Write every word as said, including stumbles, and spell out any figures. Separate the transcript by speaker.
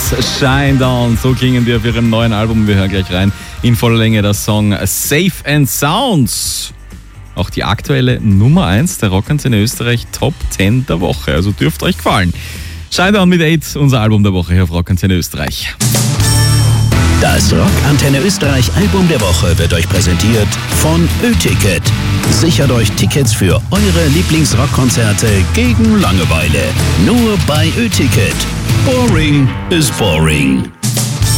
Speaker 1: Shine Down. So klingen die auf ihrem neuen Album. Wir hören gleich rein in voller Länge das Song Safe and Sounds. Auch die aktuelle Nummer eins der Rockantenne Österreich Top zehn der Woche. Also dürft euch gefallen. Shine Down mit Aid, unser Album der Woche hier auf Rockantenne Österreich.
Speaker 2: Das Rockantenne Österreich Album der Woche wird euch präsentiert von Ö-Ticket. Sichert euch Tickets für eure Lieblingsrockkonzerte gegen Langeweile. Nur bei Ö-Ticket. Boring is boring.